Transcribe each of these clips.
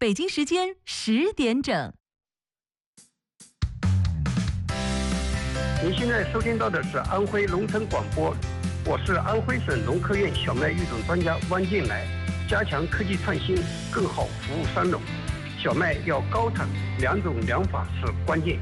北京时间10点整。 您现在收听到的是安徽农村广播，我是安徽省农科院小麦育种专家汪进来。加强科技创新，更好服务三农。小麦要高产，2种2法是关键。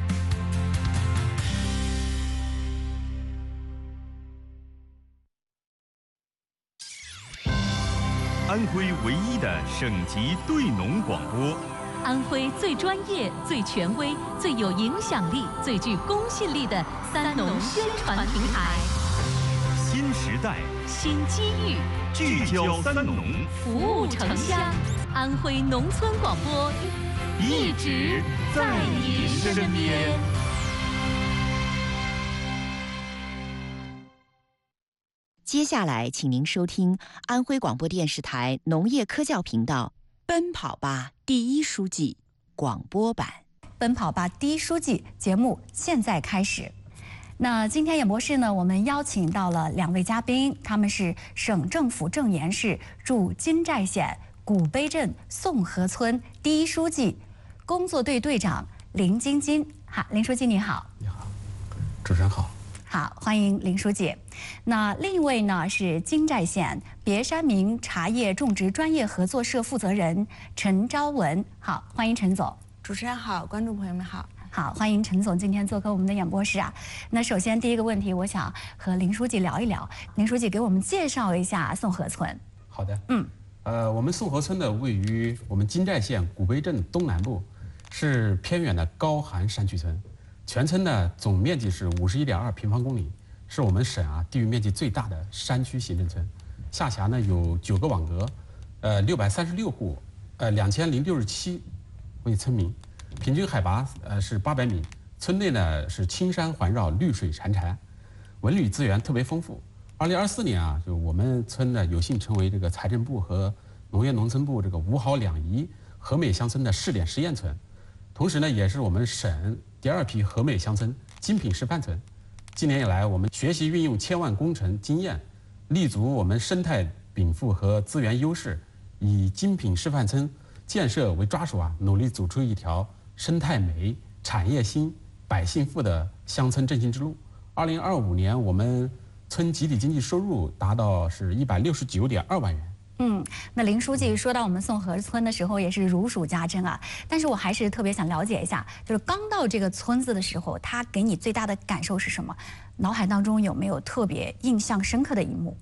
安徽唯一的省级对农广播， 安徽最专业、最权威、最有影响力、最具公信力的三农宣传平台。 新时代， 新机遇， 聚焦三农， 服务城乡。安徽农村广播，一直在您身边。 接下来，请您收听安徽广播电视台农业科教频道《奔跑吧第一书记》广播版。 奔跑吧第一书记节目现在开始。那今天演播室呢，我们邀请到了2位嘉宾，他们是省政府正盐市驻金寨县古碑镇宋河村第一书记、工作队队长林晶晶。好，林书记你好。 你好，主持人好。 好，欢迎林书记。那另一位呢是金寨县别山明茶叶种植专业合作社负责人陈昭文。好，欢迎陈总。 主持人好，观众朋友们好。 好，欢迎陈总今天做客我们的演播室啊。那首先第一个问题，我想和林书记聊一聊。林书记给我们介绍一下宋河村。 好的。我们宋河村呢位于我们金寨县古碑镇东南部，是偏远的高寒山区村。全村呢总面积是51.2平方公里，是我们省地域面积最大的山区行政村。下辖呢有9个网格，636户，2067位村民，平均海拔是800米。村内呢是青山环绕，绿水潺潺，文旅资源特别丰富。2024年就我们村呢有幸成为这个财政部和农业农村部这个5好2宜和美乡村的试点实验村，同时呢也是我们省第2批和美乡村精品示范村。近年以来，我们学习运用千万工程经验，立足我们生态禀赋和资源优势，以精品示范村建设为抓手努力走出一条生态美、产业兴、百姓富的乡村振兴之路。2025年，我们村集体经济收入达到是169.2万元。 那林书记说到我们宋河村的时候，也是如数家珍啊。但是我还是特别想了解一下，就是刚到这个村子的时候，他给你最大的感受是什么？脑海当中有没有特别印象深刻的一幕？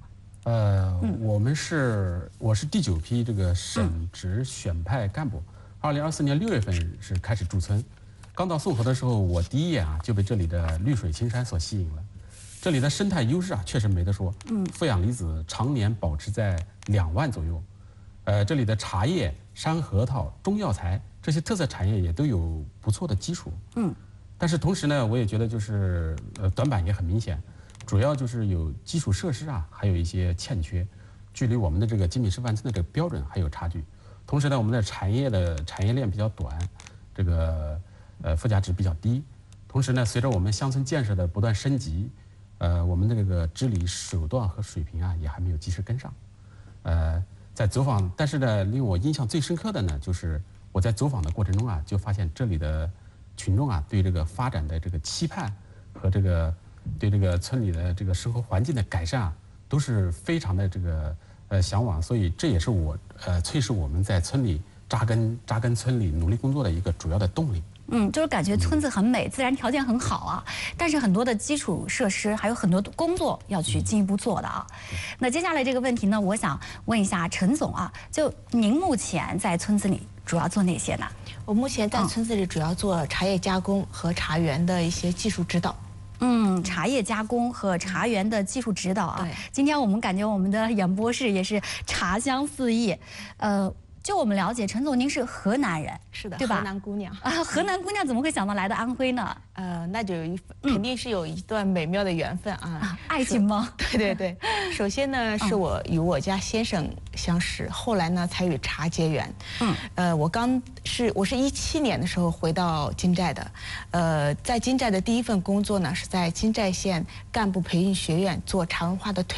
我是第9批这个省直选派干部，2024年6月份是开始驻村。刚到宋河的时候，我第一眼就被这里的绿水青山所吸引了。这里的生态优势确实没得说，负氧离子常年保持在2万左右。这里的茶叶、山核桃、中药材这些特色产业也都有不错的基础。但是同时呢，我也觉得就是短板也很明显，主要就是有基础设施还有一些欠缺，距离我们的这个精品示范村的这个标准还有差距。同时呢，我们的产业链比较短，这个附加值比较低。同时呢，随着我们乡村建设的不断升级，我们的这个治理手段和水平也还没有及时跟上。在走访，但是呢，令我印象最深刻的呢，就是我在走访的过程中就发现这里的群众对这个发展的这个期盼和这个对这个村里的这个生活环境的改善都是非常的这个向往，所以这也是我催使我们在村里扎根村里努力工作的一个主要的动力。 就是感觉村子很美，自然条件很好啊，但是很多的基础设施还有很多的工作要去进一步做的那接下来这个问题呢，我想问一下陈总就您目前在村子里主要做哪些呢？ 我目前在村子里主要做茶叶加工和茶园的一些技术指导。 茶叶加工和茶园的技术指导对， 今天我们感觉我们的演播室也是茶香四溢。就我们了解，陈总您是河南人， 是的， 对吧？ 河南姑娘河南姑娘怎么会想到来到安徽呢？ 那就肯定是有一段美妙的缘分爱情吗？ 对，首先呢是我与我家先生相识，后来呢才与茶结缘。我是17年的时候回到金寨的，在金寨的第一份工作呢是在金寨县干部培训学院做茶文化的推广。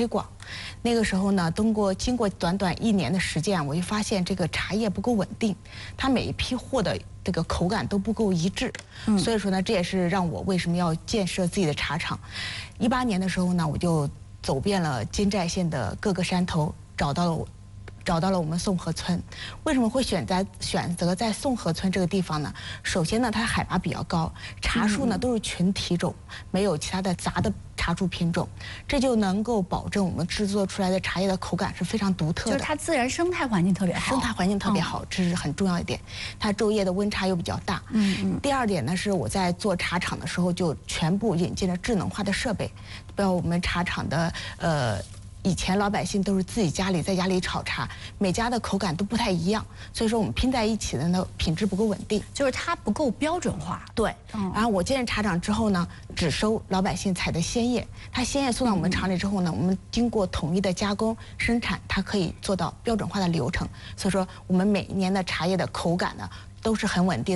那个时候呢，经过短短1年的实践，我就发现这个茶叶不够稳定，它每一批货的这个口感都不够一致。所以说呢，这也是让我为什么要建设自己的茶厂。18年的时候呢，我就走遍了金寨县的各个山头，找到了我们宋河村。为什么会选择在宋河村这个地方呢？首先呢，它海拔比较高，茶树呢都是群体种，没有其他的杂的茶树品种，这就能够保证我们制作出来的茶叶的口感是非常独特的。 就是它自然生态环境特别好， 生态环境特别好，这是很重要一点。它昼夜的温差又比较大。第二点呢，是我在做茶厂的时候就全部引进了智能化的设备，包括我们茶厂的以前老百姓都是自己在家里炒茶，每家的口感都不太一样，所以说我们拼在一起的呢，品质不够稳定， 就是它不够标准化。 对，然后我建茶厂之后呢，只收老百姓采的鲜叶，它鲜叶送到我们厂里之后呢，我们经过统一的加工生产，它可以做到标准化的流程，所以说我们每一年的茶叶的口感呢都是很稳定。